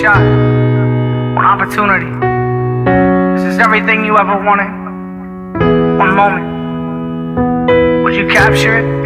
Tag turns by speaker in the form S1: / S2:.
S1: shot, one opportunity. This is everything you ever wanted. One moment. Would you capture it?